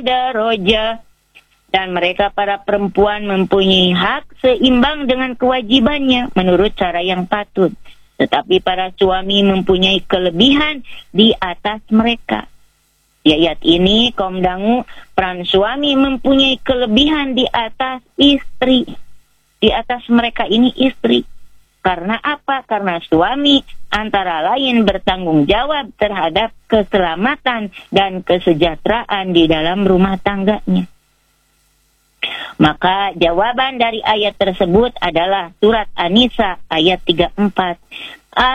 darajah. Dan mereka para perempuan mempunyai hak seimbang dengan kewajibannya menurut cara yang patut. Tetapi para suami mempunyai kelebihan di atas mereka. Di ayat ini kaum dangu, peran suami mempunyai kelebihan di atas istri. Di atas mereka ini istri. Karena apa? Karena suami antara lain bertanggung jawab terhadap keselamatan dan kesejahteraan di dalam rumah tangganya. Maka jawaban dari ayat tersebut adalah surat An-Nisa ayat 34.